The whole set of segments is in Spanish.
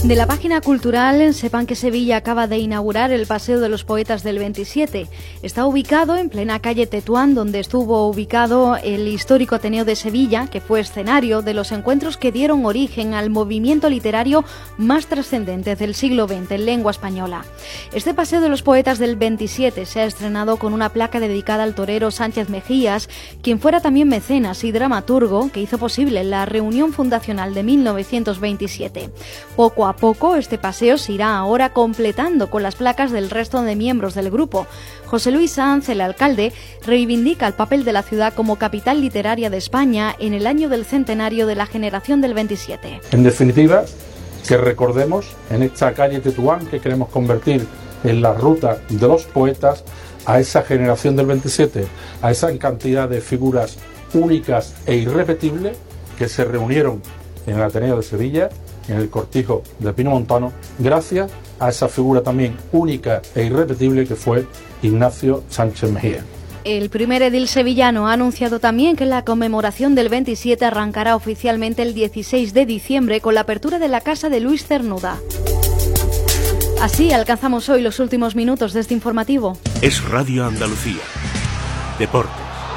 De la página cultural, sepan que Sevilla acaba de inaugurar el Paseo de los Poetas del 27. Está ubicado en plena calle Tetuán, donde estuvo ubicado el histórico Ateneo de Sevilla, que fue escenario de los encuentros que dieron origen al movimiento literario más trascendente del siglo XX en lengua española. Este Paseo de los Poetas del 27 se ha estrenado con una placa dedicada al torero Sánchez Mejías, quien fuera también mecenas y dramaturgo que hizo posible la reunión fundacional de 1927. Poco a poco, este paseo se irá ahora completando con las placas del resto de miembros del grupo. José Luis Sanz, el alcalde, reivindica el papel de la ciudad como capital literaria de España en el año del centenario de la generación del 27. En definitiva, que recordemos en esta calle Tetuán que queremos convertir en la ruta de los poetas a esa generación del 27, a esa cantidad de figuras únicas e irrepetibles que se reunieron en el Ateneo de Sevilla, en el cortijo de Pino Montano, gracias a esa figura también única e irrepetible que fue Ignacio Sánchez Mejía. El primer edil sevillano ha anunciado también que la conmemoración del 27 arrancará oficialmente el 16 de diciembre con la apertura de la Casa de Luis Cernuda. Así alcanzamos hoy los últimos minutos de este informativo. Es Radio Andalucía. Deportes.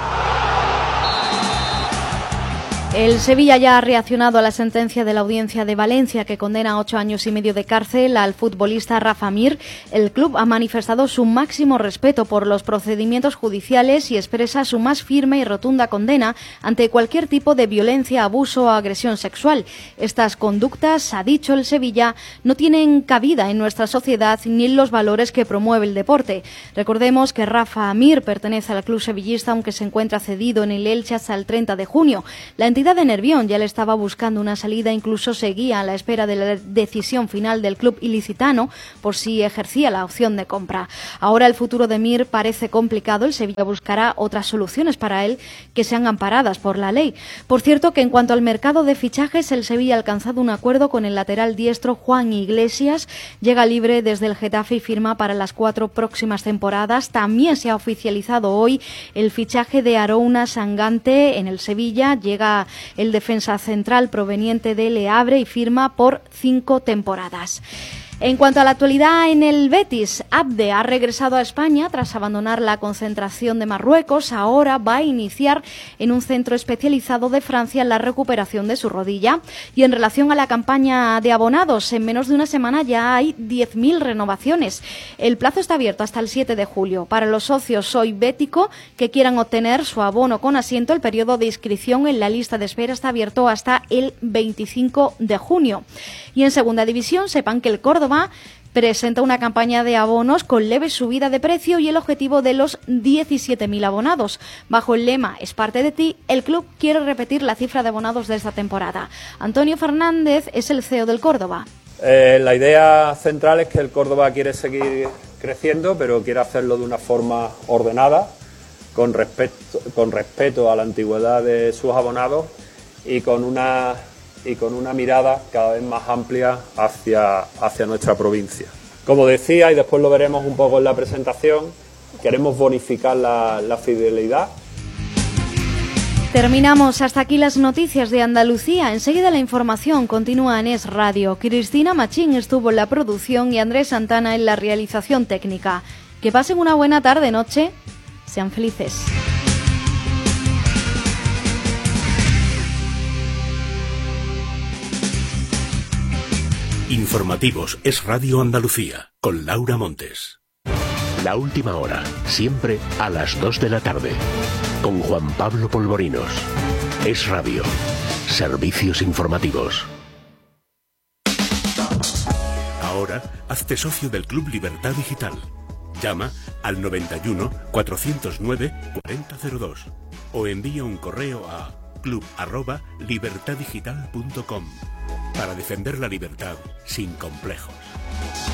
El Sevilla ya ha reaccionado a la sentencia de la Audiencia de Valencia que condena a 8 años y medio de cárcel al futbolista Rafa Mir. El club ha manifestado su máximo respeto por los procedimientos judiciales y expresa su más firme y rotunda condena ante cualquier tipo de violencia, abuso o agresión sexual. Estas conductas, ha dicho el Sevilla, no tienen cabida en nuestra sociedad ni en los valores que promueve el deporte. Recordemos que Rafa Mir pertenece al club sevillista, aunque se encuentra cedido en el Elche hasta el 30 de junio. La entidad de Nervión ya le estaba buscando una salida, incluso seguía a la espera de la decisión final del club ilicitano por si ejercía la opción de compra. Ahora el futuro de Mir parece complicado. El Sevilla buscará otras soluciones para él que sean amparadas por la ley. Por cierto, que en cuanto al mercado de fichajes, el Sevilla ha alcanzado un acuerdo con el lateral diestro Juan Iglesias. Llega libre desde el Getafe y firma para las 4 próximas temporadas. También se ha oficializado hoy el fichaje de Arouna Sangante en el Sevilla. Llega el defensa central proveniente de Le Havre y firma por 5 temporadas. En cuanto a la actualidad en el Betis, Abde ha regresado a España tras abandonar la concentración de Marruecos. Ahora va a iniciar en un centro especializado de Francia la recuperación de su rodilla. Y en relación a la campaña de abonados, en menos de una semana ya hay 10.000 renovaciones. El plazo está abierto hasta el 7 de julio. Para los socios Soy Bético que quieran obtener su abono con asiento, el periodo de inscripción en la lista de espera está abierto hasta el 25 de junio. Y en segunda división, sepan que el Córdoba presenta una campaña de abonos con leve subida de precio y el objetivo de los 17.000 abonados. Bajo el lema "Es parte de ti", el club quiere repetir la cifra de abonados de esta temporada. Antonio Fernández es el CEO del Córdoba. La idea central es que el Córdoba quiere seguir creciendo, pero quiere hacerlo de una forma ordenada, con respeto a la antigüedad de sus abonados y con una mirada cada vez más amplia hacia nuestra provincia. Como decía, y después lo veremos un poco en la presentación, queremos bonificar la fidelidad. Terminamos hasta aquí las noticias de Andalucía. Enseguida la información continúa en Es Radio. Cristina Machín estuvo en la producción y Andrés Santana en la realización técnica. Que pasen una buena tarde-noche. Sean felices. Informativos Es Radio Andalucía, con Laura Montes. La última hora, siempre a las 2 de la tarde, con Juan Pablo Polvorinos. Es Radio, servicios informativos. Ahora, hazte socio del Club Libertad Digital. Llama al 91 409 4002 o envía un correo a club@libertaddigital.com para defender la libertad sin complejos.